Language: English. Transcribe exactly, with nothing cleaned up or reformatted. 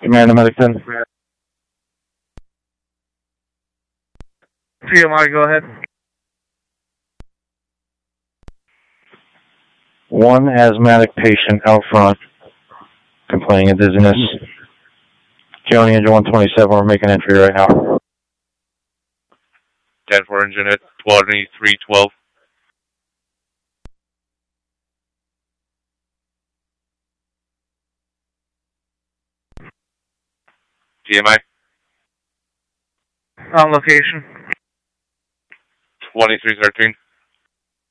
Commander Medic ten. T M I, go ahead. One asthmatic patient out front complaining of dizziness. County Engine one twenty-seven, we're making entry right now. ten four engine at twenty-three twelve. T M I. On location. twenty-three thirteen.